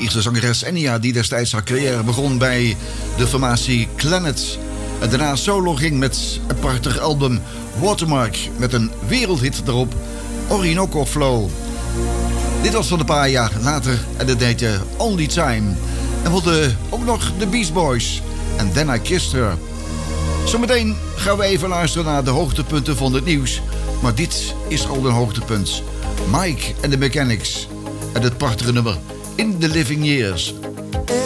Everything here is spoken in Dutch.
Ierse zangeres Enya, die destijds haar carrière begon bij de formatie Clannad. En daarna solo ging met een prachtig album Watermark met een wereldhit erop, Orinoco Flow. Dit was van een paar jaar later en dat heette Only Time. En we hadden ook nog de Beast Boys en Then I Kissed Her. Zometeen gaan we even luisteren naar de hoogtepunten van het nieuws. Maar dit is al een hoogtepunt. Mike and the Mechanics en het prachtige nummer In the Living Years.